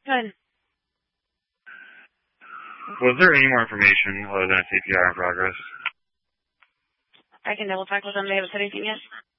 Good. Was there any more information other than a CPR in progress? I can double check with them. They haven't said anything yet.